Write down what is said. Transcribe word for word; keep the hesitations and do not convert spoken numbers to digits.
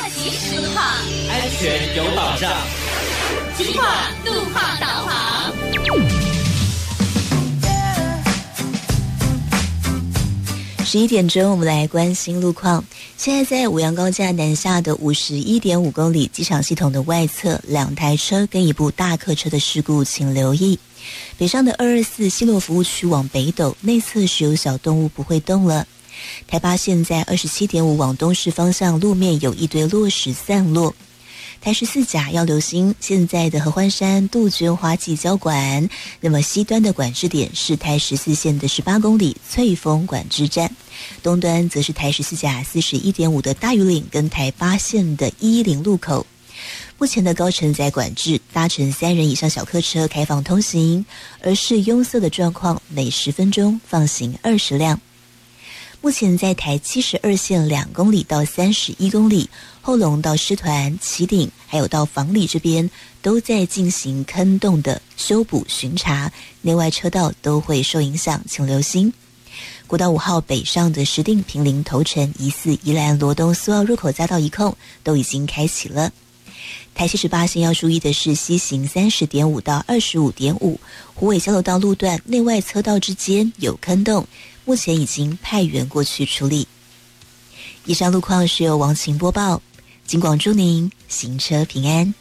及时路况， 安全有保障。 金话路况导航。 十一点钟，我们来关心路况。现在在五羊高架南下的五十一点五公里机场系统的外侧，两台车跟一部大客车的事故，请留意。北上的二二四西螺服务区往北斗内侧是有小动物不会动了。台八线在二十七点五往东市方向路面有一堆落石散落。台十四甲要留心现在的合欢山杜鹃花季交管，那么西端的管制点是台十四线的十八公里翠峰管制站，东端则是台十四甲四十一点五的大屿岭跟台八线的一一零路口。目前的高承载管制，搭乘三人以上小客车开放通行，而是拥塞的状况，每十分钟放行二十辆。目前在台七十二线两公里到三十一公里，后龙到狮团、旗顶还有到房里这边都在进行坑洞的修补巡查，内外车道都会受影响，请留心。国道五号北上的石碇、坪林、头城、宜四、宜兰、罗东、苏澳入口匝道一控都已经开启了。台七十八线要注意的是西行三十点五到二十五点五，虎尾交流道路段内外车道之间有坑洞，目前已经派员过去处理。以上路况是由王晴播报，警广祝您行车平安。